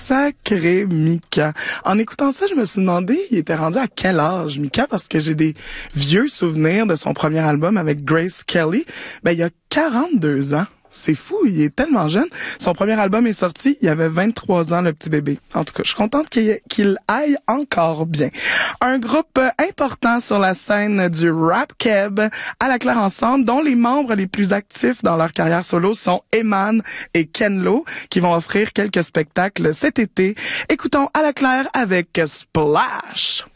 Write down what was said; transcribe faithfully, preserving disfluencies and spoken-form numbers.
Sacré Mika. En écoutant ça, je me suis demandé, il était rendu à quel âge, Mika, parce que j'ai des vieux souvenirs de son premier album avec Grace Kelly. Ben, il y a quarante-deux ans. C'est fou, il est tellement jeune. Son premier album est sorti, il avait vingt-trois ans, le petit bébé. En tout cas, je suis contente qu'il, qu'il aille encore bien. Un groupe important sur la scène du rap keb, À la Claire Ensemble, dont les membres les plus actifs dans leur carrière solo sont Eman et Ken Lo, qui vont offrir quelques spectacles cet été. Écoutons À la Claire avec Splash.